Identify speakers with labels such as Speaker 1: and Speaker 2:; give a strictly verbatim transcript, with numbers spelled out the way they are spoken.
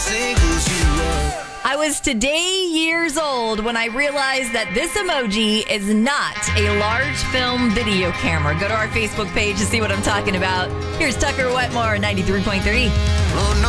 Speaker 1: singles you wrote.
Speaker 2: I was today years old when I realized that this emoji is not a large film video camera. Go to our Facebook page to see what I'm talking about. Here's Tucker Wetmore, ninety-three point three.
Speaker 1: Oh, no.